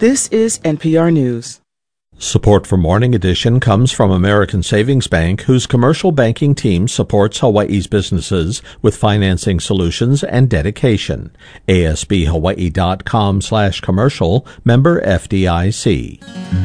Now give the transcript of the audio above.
This is NPR News. Support for Morning Edition comes from American Savings Bank, whose commercial banking team supports Hawaii's businesses with financing solutions and dedication. ASBHawaii.com/commercial, member FDIC.